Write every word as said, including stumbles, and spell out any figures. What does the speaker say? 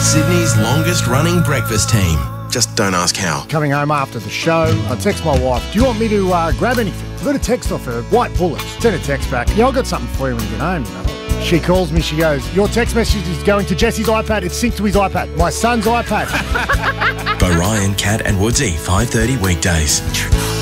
Sydney's longest-running breakfast team. Just don't ask how. Coming home after the show, I text my wife, do you want me to uh, grab anything? I've got a text off her, white bullets. Send a text back, yeah, I've got something for you when you get home, you know. She calls me, she goes, your text message is going to Jesse's iPad, it's synced to his iPad, my son's iPad. By Ryan, Kat and Woodsy, five thirty weekdays.